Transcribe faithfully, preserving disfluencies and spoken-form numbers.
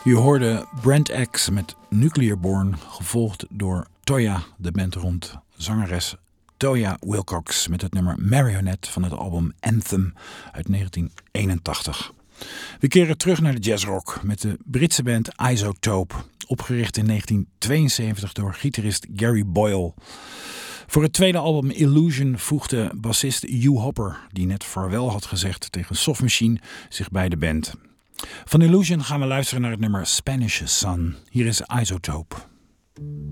U hoorde Brand X met Nuclear Born, gevolgd door Toya, de band rond zangeres Toya Wilcox met het nummer Marionette van het album Anthem uit negentien eenentachtig. We keren terug naar de jazzrock met de Britse band Isotope, opgericht in negentien tweeënzeventig door gitarist Gary Boyle. Voor het tweede album Illusion voegde bassist Hugh Hopper, die net vaarwel had gezegd tegen Soft Machine, zich bij de band. Van Illusion gaan we luisteren naar het nummer Spanish Sun. Hier is Isotope.